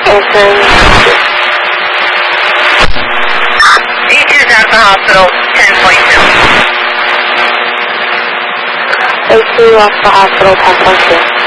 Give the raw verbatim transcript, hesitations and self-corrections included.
Ocean. E two Jackson Hospital, ten point two. A two off the hospital, ten point two.